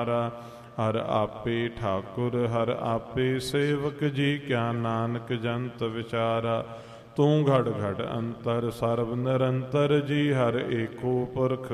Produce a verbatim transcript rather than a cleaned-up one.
ਹਰ ਆਪੇ ਠਾਕੁਰ ਹਰ ਆਪੇ ਸੇਵਕ ਜੀ, ਕਿਆ ਨਾਨਕ ਜੰਤ ਵਿਚਾਰਾ। ਤੂੰ ਘੜ ਘੜ ਅੰਤਰ ਸਰਬ ਨਿਰੰਤਰ ਜੀ, ਹਰ ਏਕੋ ਪੁਰਖ